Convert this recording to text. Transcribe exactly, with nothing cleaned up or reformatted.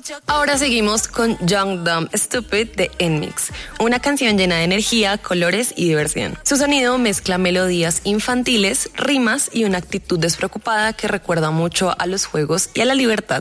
Ahora seguimos con Young, Dumb, Stupid de N-Mix, una canción llena de energía, colores y diversión. Su sonido mezcla melodías infantiles, rimas y una actitud despreocupada que recuerda mucho a los juegos y a la libertad.